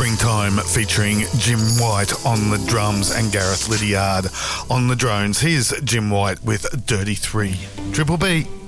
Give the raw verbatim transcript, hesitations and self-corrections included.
Springtime featuring Jim White on the drums and Gareth Lydiard on the drones. Here's Jim White with Dirty Three. Triple B.